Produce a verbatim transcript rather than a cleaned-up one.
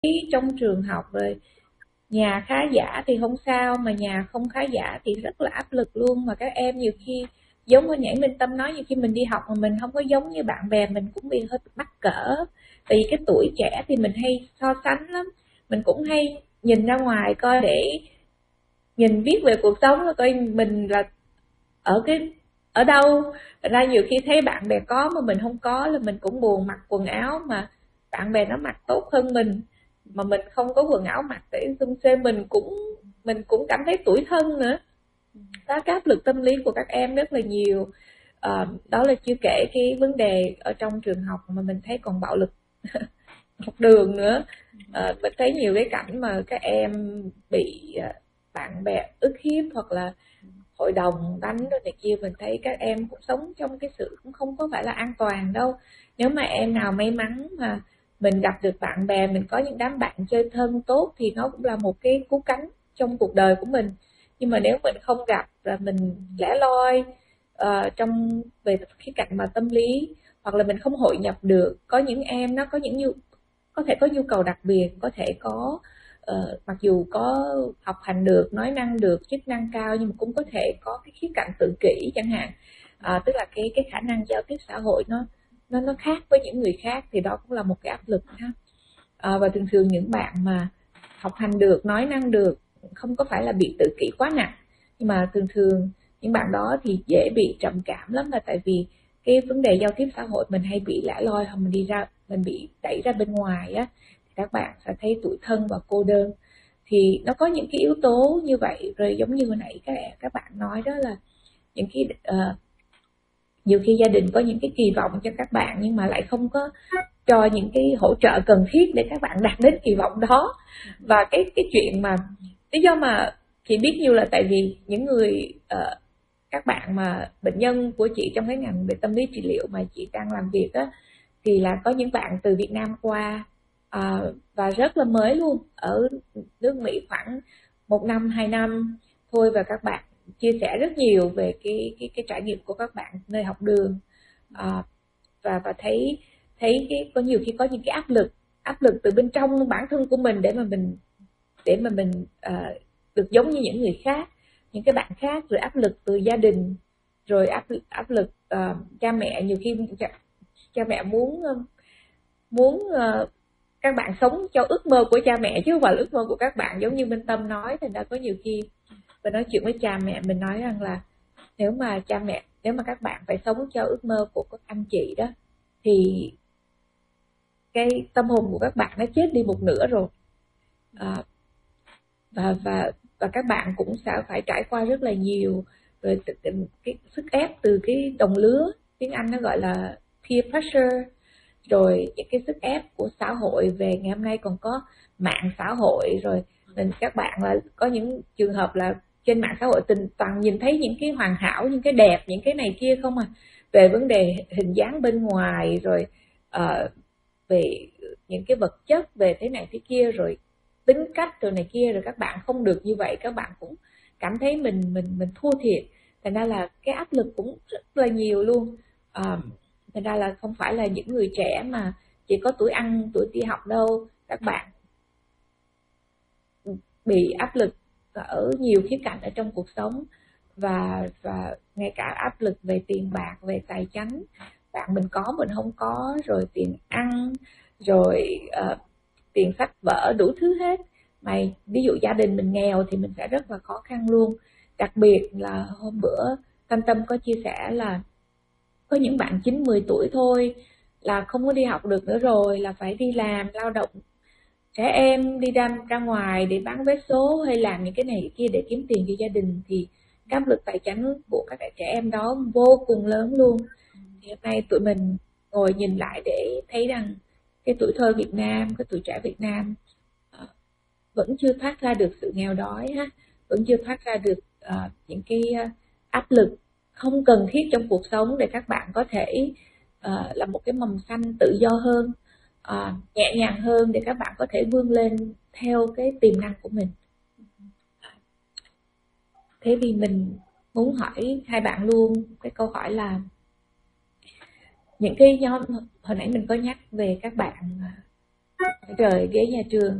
trong trường học rồi. Nhà khá giả thì không sao, mà nhà không khá giả thì rất là áp lực luôn. Mà các em nhiều khi giống như nãy Minh Tâm nói, nhiều khi mình đi học mà mình không có giống như bạn bè, mình cũng bị hơi mắc cỡ. Tại vì cái tuổi trẻ thì mình hay so sánh lắm, mình cũng hay nhìn ra ngoài coi, để nhìn viết về cuộc sống coi mình là ở cái ở đâu. Ra nhiều khi thấy bạn bè có mà mình không có là mình cũng buồn, mặc quần áo mà bạn bè nó mặc tốt hơn mình mà mình không có quần áo mặc để xung xê, mình cũng mình cũng cảm thấy tủi thân nữa. Đó, cái áp lực tâm lý của các em rất là nhiều. À, đó là chưa kể cái vấn đề ở trong trường học mà mình thấy còn bạo lực học đường nữa. À, mình thấy nhiều cái cảnh mà các em bị bạn bè ức hiếp hoặc là hội đồng đánh rồi này kia. Mình thấy các em cũng sống trong cái sự cũng không có phải là an toàn đâu. Nếu mà em nào may mắn mà mình gặp được bạn bè, mình có những đám bạn chơi thân tốt thì nó cũng là một cái cứu cánh trong cuộc đời của mình. Nhưng mà nếu mình không gặp là mình lẻ loi uh, trong về khía cạnh mà tâm lý, hoặc là mình không hội nhập được. Có những em nó có những nhu có thể có nhu cầu đặc biệt, có thể có uh, mặc dù có học hành được, nói năng được, chức năng cao, nhưng mà cũng có thể có cái khía cạnh tự kỷ chẳng hạn. À, tức là cái cái khả năng giao tiếp xã hội nó nó nó khác với những người khác, thì đó cũng là một cái áp lực ha. À, và thường thường những bạn mà học hành được, nói năng được, không có phải là bị tự kỷ quá nặng, nhưng mà thường thường những bạn đó thì dễ bị trầm cảm lắm, là tại vì cái vấn đề giao tiếp xã hội mình hay bị lẻ loi, hoặc mình đi ra mình bị đẩy ra bên ngoài á, thì các bạn sẽ thấy tủi thân và cô đơn. Thì nó có những cái yếu tố như vậy. Rồi giống như hồi nãy các các bạn nói đó, là những cái uh, nhiều khi gia đình có những cái kỳ vọng cho các bạn nhưng mà lại không có cho những cái hỗ trợ cần thiết để các bạn đạt đến kỳ vọng đó. Và cái cái chuyện mà lý do mà chị biết nhiều là tại vì những người uh, các bạn mà bệnh nhân của chị trong cái ngành về tâm lý trị liệu mà chị đang làm việc á, thì là có những bạn từ Việt Nam qua uh, và rất là mới luôn, ở nước Mỹ khoảng một năm hai năm thôi, và các bạn chia sẻ rất nhiều về cái cái cái trải nghiệm của các bạn nơi học đường. uh, và và thấy thấy cái có nhiều khi có những cái áp lực áp lực từ bên trong bản thân của mình để mà mình để mà mình uh, được giống như những người khác, những cái bạn khác. Rồi áp lực từ gia đình, rồi áp áp lực uh, cha mẹ. Nhiều khi cha, cha mẹ muốn uh, muốn uh, các bạn sống cho ước mơ của cha mẹ chứ không phải ước mơ của các bạn, giống như Minh Tâm nói. Thành ra có nhiều khi mình nói chuyện với cha mẹ, mình nói rằng là nếu mà cha mẹ nếu mà các bạn phải sống cho ước mơ của các anh chị đó, thì cái tâm hồn của các bạn nó chết đi một nửa rồi. À, và và và các bạn cũng sẽ phải trải qua rất là nhiều rồi cái sức ép từ cái đồng lứa, tiếng Anh nó gọi là peer pressure, rồi những cái sức ép của xã hội. Về ngày hôm nay còn có mạng xã hội, rồi nên các bạn là có những trường hợp là trên mạng xã hội tình toàn nhìn thấy những cái hoàn hảo, những cái đẹp, những cái này kia không à, về vấn đề hình dáng bên ngoài, rồi uh, về những cái vật chất, về thế này thế kia, rồi tính cách rồi này kia. Rồi các bạn không được như vậy, các bạn cũng cảm thấy mình mình mình thua thiệt. Thành ra là cái áp lực cũng rất là nhiều luôn. À, thành ra là không phải là những người trẻ mà chỉ có tuổi ăn tuổi đi học đâu, các bạn bị áp lực ở nhiều khía cạnh ở trong cuộc sống. Và và ngay cả áp lực về tiền bạc, về tài chính, bạn mình có mình không có, rồi tiền ăn, rồi uh, tiền sách vở, đủ thứ hết. Mày ví dụ gia đình mình nghèo thì mình sẽ rất là khó khăn luôn. Đặc biệt là hôm bữa Tâm Tâm có chia sẻ là có những bạn chín mười tuổi thôi là không có đi học được nữa rồi, là phải đi làm lao động trẻ em, đi ra ra ngoài để bán vé số hay làm những cái này cái kia để kiếm tiền cho gia đình. Thì cái áp lực tài chính của các trẻ em đó vô cùng lớn luôn. Thì hôm nay tụi mình ngồi nhìn lại để thấy rằng cái tuổi thơ Việt Nam, cái tuổi trẻ Việt Nam uh, vẫn chưa thoát ra được sự nghèo đói ha, vẫn chưa thoát ra được uh, những cái uh, áp lực không cần thiết trong cuộc sống, để các bạn có thể uh, là một cái mầm xanh tự do hơn, uh, nhẹ nhàng hơn, để các bạn có thể vươn lên theo cái tiềm năng của mình. Thế thì mình muốn hỏi hai bạn luôn cái câu hỏi là những cái nhóm hồi nãy mình có nhắc về các bạn Trời, ghế nhà trường